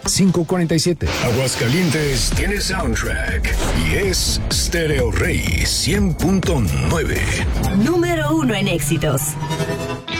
547. Aguascalientes tiene soundtrack y es Stereo Rey 100.9. Número 1 en éxitos.